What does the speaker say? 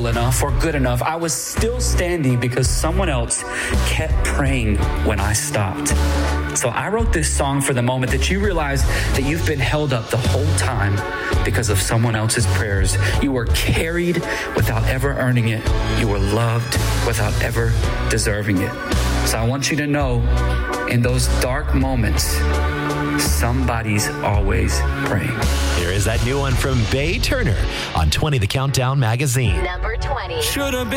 well enough or good enough. I was still standing because someone else kept praying when I stopped. So I wrote this song for the moment that you realize that you've been held up the whole time because of someone else's prayers. You were carried without ever earning it. You were loved without ever deserving it. So I want you to know, in those dark moments, somebody's always praying. Here is that new one from Bay Turner on 20 The Countdown magazine. Number 20. Should have been